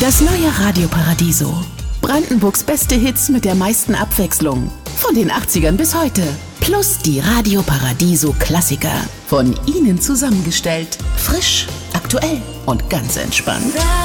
Das neue Radio Paradiso. Brandenburgs beste Hits mit der meisten Abwechslung. Von den 80ern bis heute. Plus die Radio Paradiso Klassiker. Von Ihnen zusammengestellt. Frisch, aktuell und ganz entspannt.